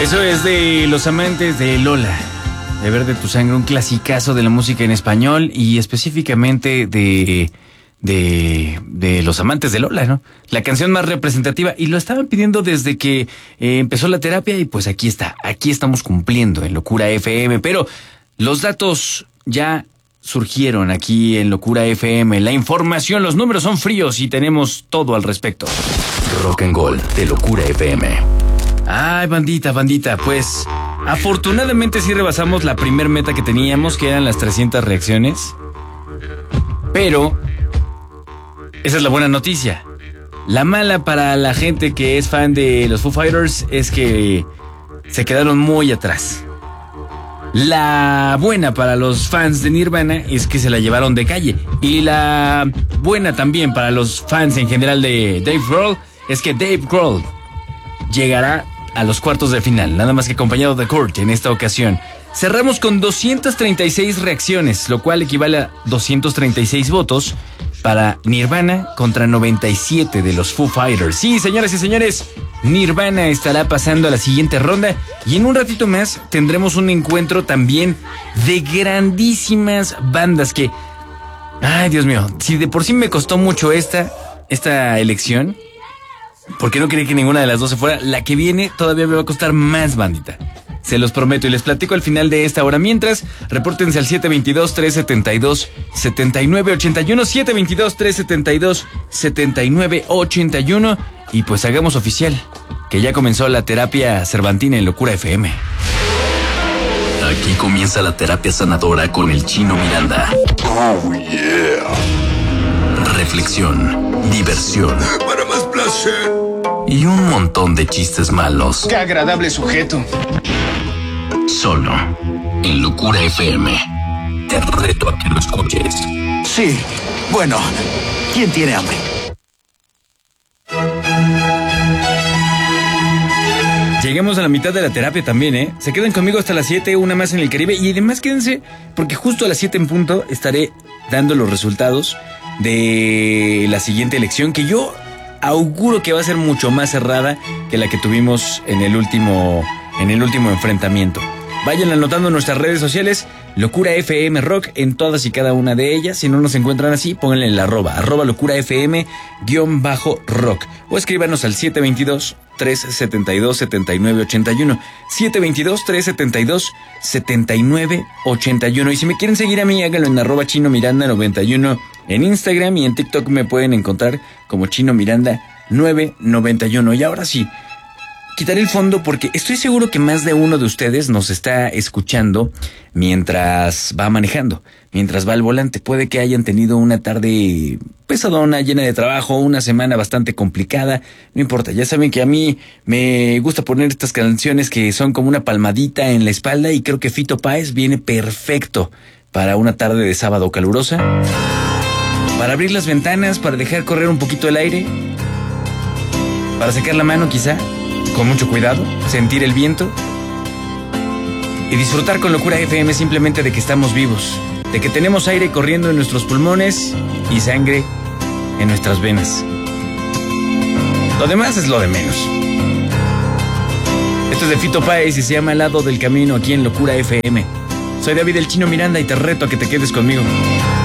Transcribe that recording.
Eso es de Los Amantes de Lola, de Verde tu Sangre, un clasicazo de la música en español y específicamente de Los Amantes de Lola, ¿no? La canción más representativa, y lo estaban pidiendo desde que empezó la terapia, y pues aquí está, aquí estamos cumpliendo en Locura FM, pero los datos ya surgieron aquí en Locura FM, la información, los números son fríos y tenemos todo al respecto. Rock and Gold de Locura FM. Ay, bandita, pues afortunadamente sí rebasamos la primer meta que teníamos, que eran las 300 reacciones, pero esa es la buena noticia. La mala para la gente que es fan de los Foo Fighters es que se quedaron muy atrás. La buena para los fans de Nirvana es que se la llevaron de calle. Y la buena también para los fans en general de Dave Grohl es que Dave Grohl llegará a los cuartos de final, nada más que acompañado de Kurt en esta ocasión. Cerramos con 236 reacciones, lo cual equivale a 236 votos para Nirvana contra 97 de los Foo Fighters. Sí, señoras y señores, Nirvana estará pasando a la siguiente ronda y en un ratito más tendremos un encuentro también de grandísimas bandas que... Ay, Dios mío, si de por sí me costó mucho esta elección, porque no quería que ninguna de las dos se fuera, la que viene todavía me va a costar más, bandita. Se los prometo y les platico al final de esta hora. Mientras, repórtense al 722-372-7981, 722-372-7981 y pues hagamos oficial que ya comenzó la terapia cervantina en Locura FM. Aquí comienza la terapia sanadora con el Chino Miranda. Oh, yeah. Reflexión, diversión. Para más placer. Y un montón de chistes malos. ¡Qué agradable sujeto! Solo en Locura FM. Te reto a que lo escuches. Sí, bueno, ¿quién tiene hambre? Llegamos a la mitad de la terapia también, ¿eh? Se quedan conmigo hasta las 7, una más en el Caribe. Y además quédense, porque justo a las 7 en punto estaré dando los resultados de la siguiente elección, que yo auguro que va a ser mucho más cerrada que la que tuvimos en el último enfrentamiento. Vayan anotando nuestras redes sociales, Locura FM Rock, en todas y cada una de ellas. Si no nos encuentran así, pónganle el arroba Locura FM_rock, o escríbanos al 722-372-7981, 722-372-7981. Y si me quieren seguir a mí, háganlo en arroba Chino Miranda 91 en Instagram, y en TikTok me pueden encontrar como Chino Miranda 991. Y ahora sí, quitaré el fondo porque estoy seguro que más de uno de ustedes nos está escuchando mientras va manejando, mientras va al volante. Puede que hayan tenido una tarde pesadona, llena de trabajo, una semana bastante complicada. No importa, ya saben que a mí me gusta poner estas canciones que son como una palmadita en la espalda, y creo que Fito Páez viene perfecto para una tarde de sábado calurosa, para abrir las ventanas, para dejar correr un poquito el aire, para sacar la mano quizá, con mucho cuidado, sentir el viento y disfrutar con Locura FM simplemente de que estamos vivos, de que tenemos aire corriendo en nuestros pulmones y sangre en nuestras venas. Lo demás es lo de menos. Esto es de Fito Páez y se llama Al lado del camino, aquí en Locura FM. Soy David el Chino Miranda y te reto a que te quedes conmigo.